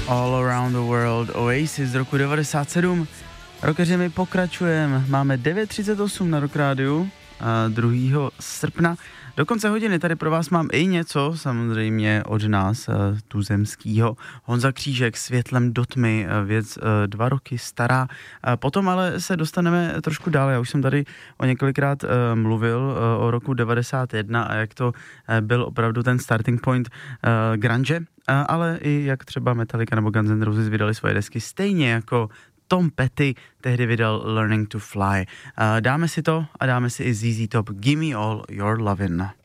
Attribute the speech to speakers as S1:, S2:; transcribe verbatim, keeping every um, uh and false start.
S1: All Around the World, Oasis z roku devadesát sedm. Rockeři, my pokračujeme, máme devět třicet osm na Rock Rádiu, druhého srpna. Do konce hodiny tady pro vás mám i něco, samozřejmě od nás, tuzemskýho. Honza Křížek, Světlem do tmy, věc dva roky stará. Potom ale se dostaneme trošku dál. Já už jsem tady o několikrát mluvil o roku devadesát jedna a jak to byl opravdu ten starting point grunge, ale i jak třeba Metallica nebo Guns N' Roses vydali svoje desky, stejně jako Tom Petty tehdy vydal Learning to Fly. Dáme si to a dáme si i Z Z Top Gimme All Your Lovin'.